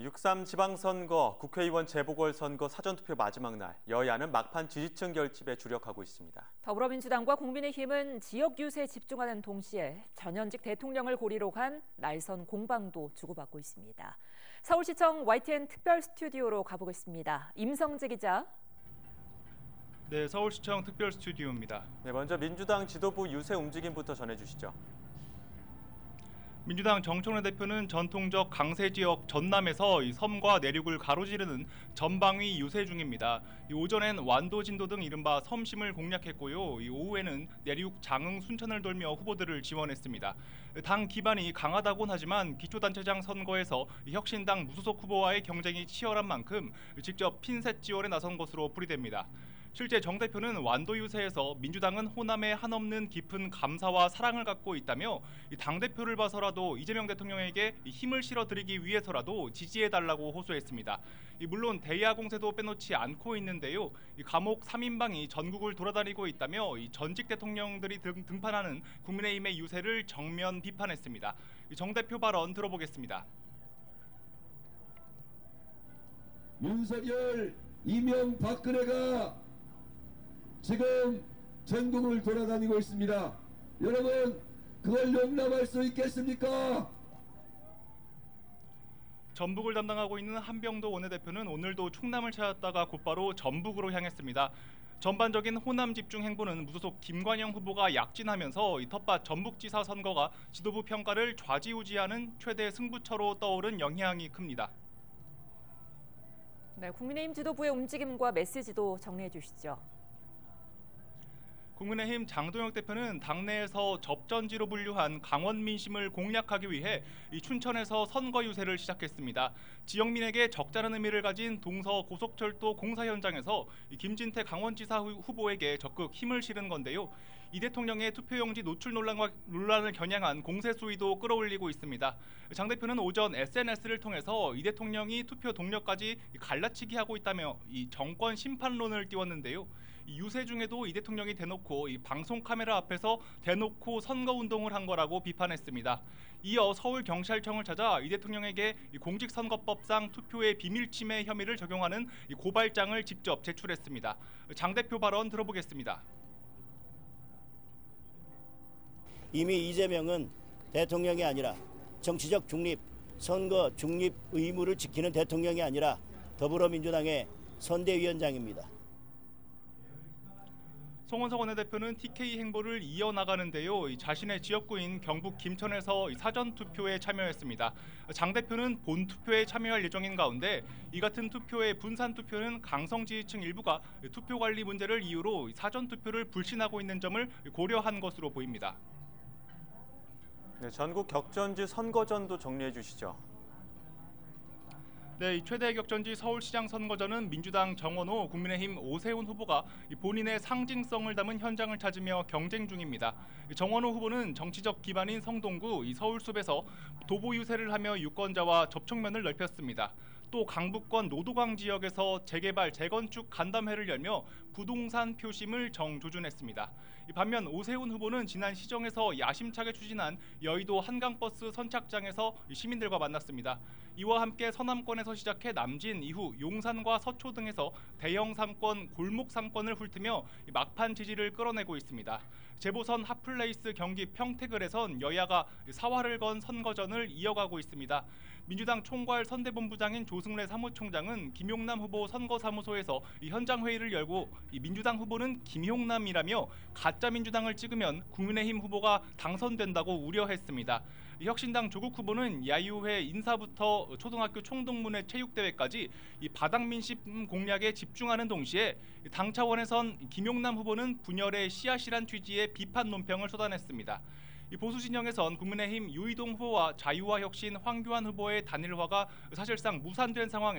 6.3 지방선거, 국회의원 재보궐선거 사전투표 마지막 날, 여야는 막판 지지층 결집에 주력하고 있습니다. 더불어민주당과 국민의힘은 지역 유세에 집중하는 동시에 전현직 대통령을 고리로 간 날선 공방도 주고받고 있습니다. 서울시청 YTN 특별 스튜디오로 가보겠습니다. 임성재 기자. 네, 서울시청 특별 스튜디오입니다. 네, 먼저 민주당 지도부 유세 움직임부터 전해주시죠. 민주당 정청래 대표는 전통적 강세 지역 전남에서 섬과 내륙을 가로지르는 전방위 유세 중입니다. 오전엔 완도, 진도 등 이른바 섬심을 공략했고요. 오후에는 내륙, 장흥, 순천을 돌며 후보들을 지원했습니다. 당 기반이 강하다곤 하지만 기초단체장 선거에서 혁신당 무소속 후보와의 경쟁이 치열한 만큼 직접 핀셋 지원에 나선 것으로 풀이됩니다. 실제 정 대표는 완도 유세에서 민주당은 호남에 한없는 깊은 감사와 사랑을 갖고 있다며 당대표를 봐서라도 이재명 대통령에게 힘을 실어드리기 위해서라도 지지해달라고 호소했습니다. 물론 대야 공세도 빼놓지 않고 있는데요. 감옥 3인방이 전국을 돌아다니고 있다며 전직 대통령들이 등판하는 국민의힘의 유세를 정면 비판했습니다. 정 대표 발언 들어보겠습니다. 윤석열, 이명박근혜가 지금 전국을 돌아다니고 있습니다. 여러분, 그걸 용납할 수 있겠습니까? 전북을 담당하고 있는 한병도 원내대표는 오늘도 충남을 찾았다가 곧바로 전북으로 향했습니다. 전반적인 호남 집중 행보는 무소속 김관영 후보가 약진하면서 텃밭 전북지사 선거가 지도부 평가를 좌지우지하는 최대 승부처로 떠오른 영향이 큽니다. 네, 국민의힘 지도부의 움직임과 메시지도 정리해 주시죠. 국민의힘 장동혁 대표는 당내에서 접전지로 분류한 강원 민심을 공략하기 위해 춘천에서 선거 유세를 시작했습니다. 지역민에게 적잖은 의미를 가진 동서 고속철도 공사 현장에서 김진태 강원지사 후보에게 적극 힘을 실은 건데요. 이 대통령의 투표용지 노출 논란을 겨냥한 공세 수위도 끌어올리고 있습니다. 장 대표는 오전 SNS를 통해서 이 대통령이 투표 동료까지 갈라치기 하고 있다며 이 정권 심판론을 띄웠는데요. 이 유세 중에도 이 대통령이 대놓고 이 방송 카메라 앞에서 대놓고 선거운동을 한 거라고 비판했습니다. 이어 서울경찰청을 찾아 이 대통령에게 공직선거법상 투표의 비밀침해 혐의를 적용하는 고발장을 직접 제출했습니다. 장 대표 발언 들어보겠습니다. 이미 이재명은 대통령이 아니라 정치적 중립, 선거 중립 의무를 지키는 대통령이 아니라 더불어민주당의 선대위원장입니다. 송원석 원내대표는 TK 행보를 이어나가는데요. 자신의 지역구인 경북 김천에서 사전투표에 참여했습니다. 장 대표는 본투표에 참여할 예정인 가운데 이 같은 투표의 분산투표는 강성 지지층 일부가 투표관리 문제를 이유로 사전투표를 불신하고 있는 점을 고려한 것으로 보입니다. 네, 전국 격전지 선거전도 정리해 주시죠. 네, 최대 격전지 서울시장 선거전은 민주당 정원호, 국민의힘 오세훈 후보가 본인의 상징성을 담은 현장을 찾으며 경쟁 중입니다. 정원호 후보는 정치적 기반인 성동구 서울숲에서 도보 유세를 하며 유권자와 접촉면을 넓혔습니다. 또 강북권 노도강 지역에서 재개발, 재건축 간담회를 열며 부동산 표심을 정조준했습니다. 반면 오세훈 후보는 지난 시정에서 야심차게 추진한 여의도 한강버스 선착장에서 시민들과 만났습니다. 이와 함께 서남권에서 시작해 남진, 이후 용산과 서초 등에서 대형 상권, 골목 상권을 훑으며 막판 지지를 끌어내고 있습니다. 재보선 핫플레이스 경기 평택을에선 여야가 사활을 건 선거전을 이어가고 있습니다. 민주당 총괄 선대본부장인 조승래 사무총장은 김용남 후보 선거사무소에서 현장 회의를 열고 민주당 후보는 김용남이라며 가짜 민주당을 찍으면 국민의힘 후보가 당선된다고 우려했습니다. 혁신당 조국 후보는 야유회 인사부터 초등학교 총동문회 체육대회까지 바닥 민심 공략에 집중하는 동시에 당 차원에선 김용남 후보는 분열의 씨앗이란 취지의 비판 논평을 쏟아냈습니다. 보수 진영에선 국민의힘 유이동 후보와 자유와 혁신 황교안 후보의 단일화가 사실상 무산된 상황에